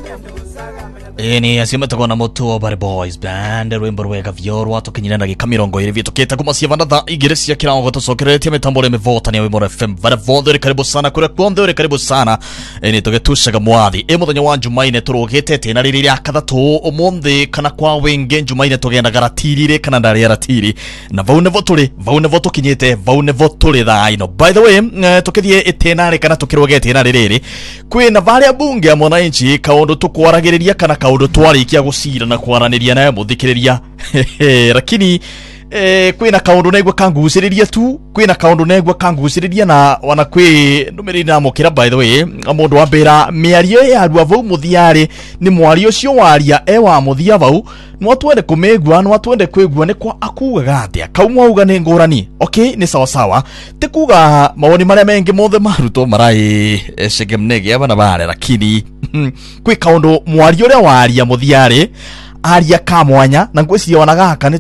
Ni asema tako na moto Bad Boys Band rwimbo rwega vyorwa tukinyina na gikamirongo iri vituketa kumasia vandatha igiresi ya kirango tusokeretie mitambo ya mivota ni Wimoro FM vara vonde karibu sana kure kwonde karibu sana ni tugetushaga mwathi muthenya wa Jumaine turugite tena riri rya kathatu umuthi kana kwa wenge Jumaine tugenda garatirire kana ndari ratiri na vaune vo tukinyite vaune vo turi thaino. By the way tukithie itena kana tukirugite tena riri kwina varia bunge ya mwananchi kaundu tukwaragiria kana kaundu twarikia gucira na kwaraniria naye muthikiriria lakini kwina kaundu negwa kanguciriria tu kwina kaundu negwa kanguciriria na wana kwi numeri na mukira. By the way mundu wa mbera miario ya arua vau muthiari ni mwario ucio waria wa muthia vau no twende kumegwa no twende kwegwa ni kwa akuga atia kaumwa uga ni ngurani. Okay ni sawa sawa tikuga mawoni maria mengi mothe maruto marai shegemnege abana bare lakini kwi kaundu mwario ria waria muthiari aria kamwanya na ngwiciria wanagaka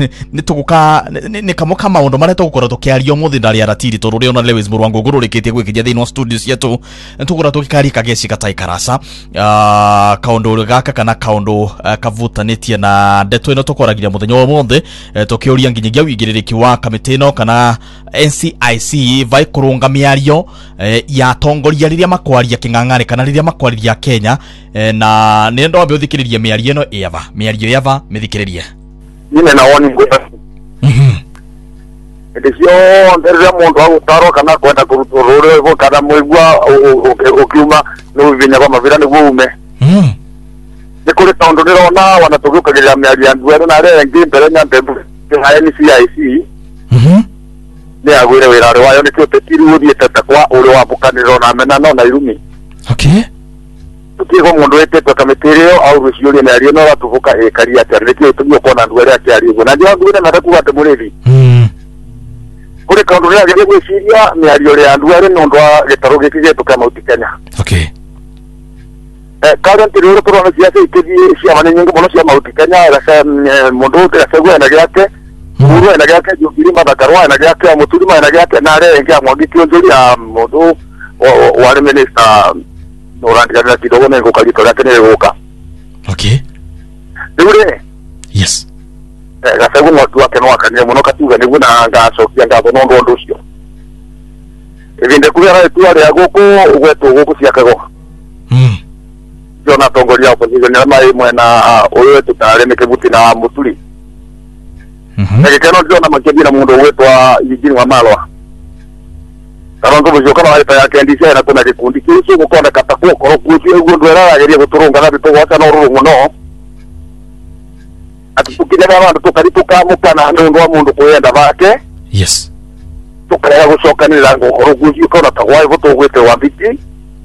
ni kamoka maundu maria tugukora tukiario muthi ndari aratiri toru rio na Lewis Murwango gururikitie gwikinya thini wa studios yetu tugura tukikari kageci katai karasa kaundu gaka kana kaundu kavutanitie na ndeto ino tukoragiria muthenya wa mothe tukiuria nginyagia wigiriki wa kamiti no kana NCIC vai kurunga miario ya tongoria riria makwaria kingangari kana riria makwariria Kenya na nendo ambe uthikiririe miario ino miario yava mithikiririe nime na woni ngweta edesio nderja mundu agutaro kana kwenda kurutorore go kada mwigwa ukiuma no vinya kwa mavira ni guume ni kuri tondo ndirona wana tugukagira miario ndwere na rengi mbere nya mbembu ya NCIC ni agwire wira wayo ni tutiri uthiete takwa uri wabukaniro na mena no na irumi. Okay tukigo mundu etetwe kamitirio au ruciuria na rio no ratuvuka ekaria atari kio tugio kona ndwere atari go na ndio ngwire na takuwa temurithi kuri kaundu ria gire gwiciria ni ario ria ndwere no ndwa gitaru gikige tukama utikenya. Okay current rio turona siasa ikithie cia mane nyingi muno cia mautikenya rasa mundu utirasegwa na giake muru na giake jugiri mathakarwa na giake muturima na giake na rengi amwagitio njuri ya mundu wa minister no randika kidogo na ngokalito lake ni goka. Okay Dure yes gasego mwatu wake no akanye muno katuga ni guna ngacokia ngabo no ndo ucio evinde kubera tu ari agoko ugwetu goko ciakago jona tongoria opposition na mai mwena uyo tutare mekebuti na muturi kano jona makebira mundu wetwa yijini wa malwa karongo bujoka na ipa yake ndise na kuna kikundi kisu gukona katakuo koro kucio gundwera ageria guturunga na bito wasa no ruru muno atukile bantu tukarituka mukana ndo wa mundu kuyenda bake. Yes tukaya gucoka ni rango koro kucio kona tagwai buto gwete wa biti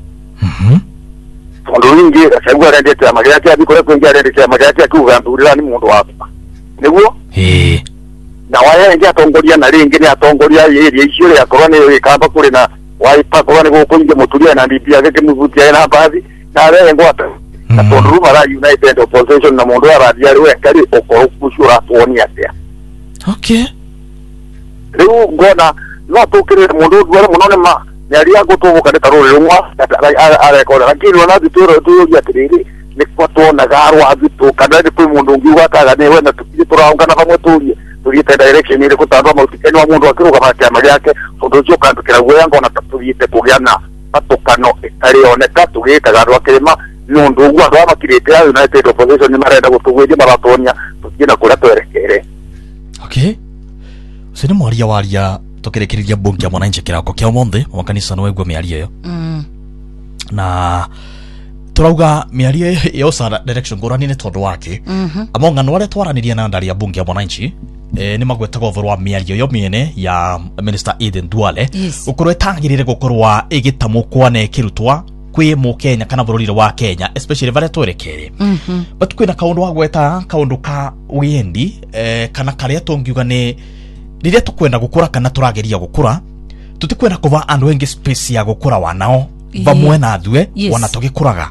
ndo ningi asegwa rendete amagati abikore kwingia rendete amagati akugambirira ni mundu wapo niguo na waya ngi atongoria na ringi ni atongoria area icio ya korone ikamba kuri na waipa korone gukuinge muturia na ndipia geke muvutia na baadhi na rengo ata na tondu mara United Opposition na mundu aradia riwe kari okoro kushura tuoni atia. Okay riu ngona no tukire mundu gwere munone ma yari agutubuka netarore rumwa arekora lakini wana ditoro tu ya tiriri ni kwatona garwa abitu kana ndi mundu ngi wakaga ne wena tukituraunga na bamwe turie tuyite direction ile kutandwa mautikeni wa mundu akiruga makiama yake tondu cio kandukira gweyango na tuyite kugiana patukano itarioneka tugita garwa kirima nundu ugwa ndo makirite ya United Opposition ni marenda gutugwithia maratonia tukina kura twerekere. Okay sini mwaria waria tukirekereria bunge ya mwananchi kirako kia umonthe makanisa no egwa miario yo na turauga miario yo sana direction ngurani ni tondu wake amonga no twaraniria na ndari ya bunge ya mwananchi ni magwetaga over wa miario yo miene ya Minister Eden Duale ukorwe tangirire gukorwa igitamukwa na kirutwa kwi mu Kenya kana bururire wa Kenya especially vale twerekere but kwina kaundu wa gweta kaundu ka wiendi kana karia tongiuga ni riria tukwenda gukura kana turageria gukura tutikwenda kuva andu wengi space ya gukura wanao vamwe na thwe wana tugikuraga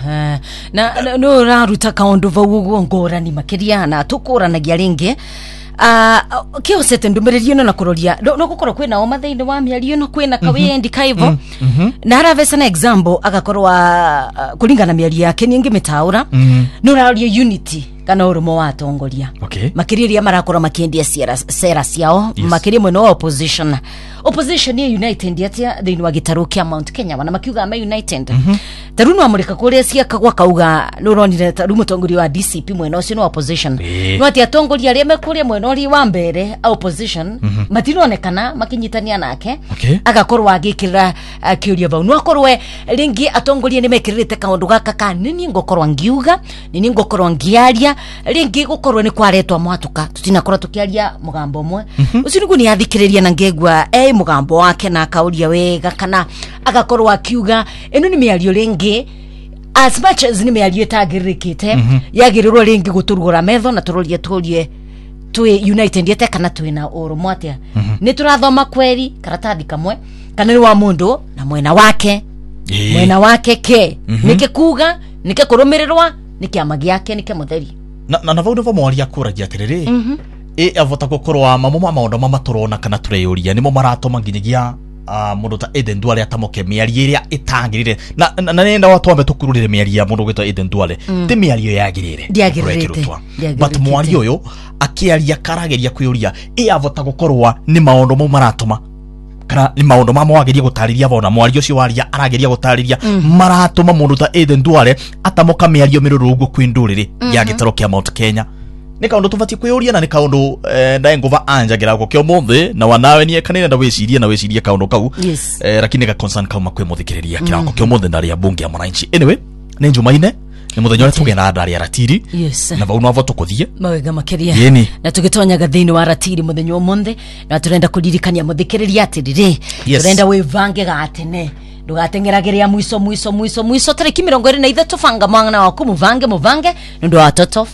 na no raruta kaundu vau ngorani makiria na tukuranagia ringi kiosete ndumiririo na kuroria no gukorwo kwina o mathaini wa miario no kwina kawendi kaivo na aravesa na example agakorwa kulingana miario yake ningi mitaura no rario unity kana urumo wa atongoria makiriria marakora makiendia sera ciao makiria mwena wa opposition ni united atia thini wa gitaru kia Mount Kenya wana makiuga ma united taruno amurika kuria ciakagwa kauga nuronire taru mutongoria wa DCP mwena ucio no opposition no atia atongoria aria mekuria mwena uri wa mbere opposition matironekana makinyitania nake agakorwa agikira kiuria bau no akorwe ringi atongoria ni mekiririte kaundu gaka kanini ngokorwa ngiuga nini ngokorwa ngiaria ringi gukorwo ni kwaretwa mwatuka tutinakorwa tukiaria mugambo mwe ucio ni athikiriria na ngegwa mugambo wake na kauria wega kana agakorwo akiuga eno ni miario ringi as much as ni miario tagirikite yagirirwo ringi guturugura metho na turorie twi united yete kana twina urumo atia ni turathoma kweri karatathi kamwe kana ni wa mundu na mwena wake ke nike kuga nike kurumirirwa nike amagi yake nike mutheri na vau ndvo mwaria kuragia atiriri avota gukorwa mamo maundu maturona kana tureyuria nimo maratoma nginyagia mundu ta Eden Duale atamoke miario iria itangirire na nenda watu ambe tukururire miario mundu gwitwa Eden Duale ti miario yagirire but mwario uyu akiaria karageria kuyuria avota gukorwa ni maundu mo maratoma kana ni maundu mamo wageria gutariria bona mwario cio waria arageria gutariria maratuma mundu ta Eden Duale atamoka miario mirurungu kwindurire ya gitaro kia Mount Kenya ni kaundu tubati kuyuria na ni kaundu ndaengova anjagira gukio muthi na wanawe ni kanene nda wicirie kaundu kau lakini ga concern kau makwe muthikiriria kirako kio muthi ndari ya bunge ya mwananchi anyway ni Jumaine ni muthenya tugena ndari ya ratiri na vau no avoto kuthie mawega makiria na tugitonya gathini wa ratiri muthenya umuthi na turenda kuririkania muthikiriria atiriri turenda wivange gatene ndugatengerageria mwiso tariki 23 fanga mwana waku muvange ndo watoto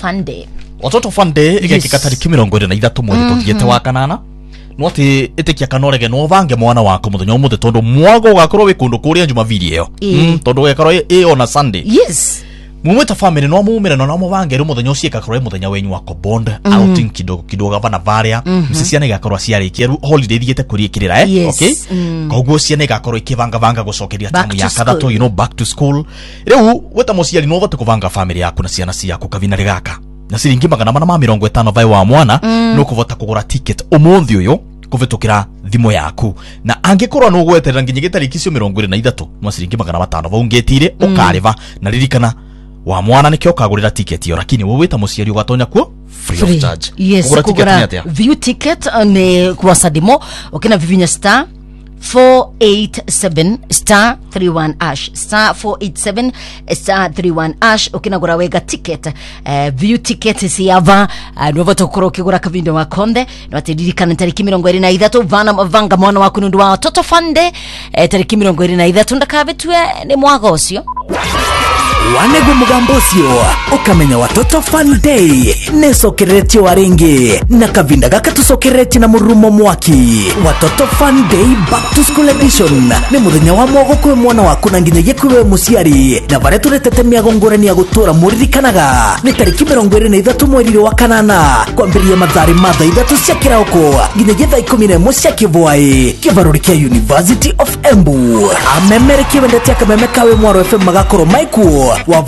fande igekika tariki 23 mwezi tuthiete wa kanana no ati itikia kanorege no vange mwana wako muthenya umuthi tondu mwago gakorwo wi kundu kuria njuma video tondu gakorwo on a Sunday mumweta family no mumire no muvange ru muthenya ucio gakorwo muthenya wenyu wako bond outing kidogo gavana varia msisiana gakorwo ciarikia ru holiday thiete kuriikirira koguo ciana gakorwo ikivanga gucokeria tamu ya kathatu back to school riu weta muciari no vote kuvanga family yaku na ciana ciaku kavina rigaka na ciringi 450 vai wa mwana no kuvota kugura ticket umuthi uyu kuvitukira thimo yaku na angikorwa no gweterera nginya gitariki cio 23 no ciringi 500 vau ngetire ukariva na ririkana wa mwana nikio kagurira ticket yo lakini wewe wita muciari ugatonya kuo free of charge kugura view ticket ni kwa sadimo ukina vivinya star 487 star 31 ash star 487 star 31 ash ukinagura wega ticket view ticket siava ndovoto kurokigura kavindo wa konde no atiririkana tariki 23 vanga mwana waku nundu wa toto fande tariki 23 ndakabetwe ni mwago ucio wanegu mugambocio ukamenya watoto fun day nesokeretio waringi na kavinda gaka tusokereti na murumo mwaki watoto fun day back to school edition ni muthenya wa mwogo kwe mwana waku na nginya yekwe muciari na bare turetete miagongorani ya gutura muririkanaga ni tariki 23 mweri wa kanana kwambiria mathari matha ithatu cia kirauko nginya getha 11 cia kivwai kivaruri kia University of Embu amemere kibendete akameme kawe mwaro FM magakoro maiku wa